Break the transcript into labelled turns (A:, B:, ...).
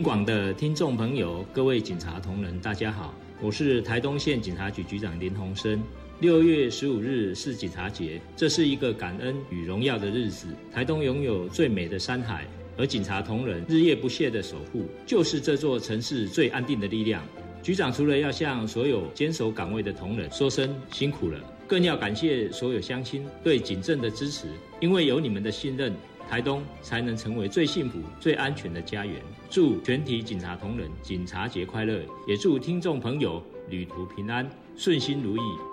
A: 广的听众朋友，各位警察同仁，大家好，我是台东县警察局局长林鸿生。6月15日是警察节，这是一个感恩与荣耀的日子。台东拥有最美的山海，而警察同仁日夜不懈的守护，就是这座城市最安定的力量。局长除了要向所有坚守岗位的同仁说声辛苦了，更要感谢所有乡亲对警政的支持，因为有你们的信任，台东才能成为最幸福、最安全的家园。祝全体警察同仁警察节快乐，也祝听众朋友旅途平安、顺心如意。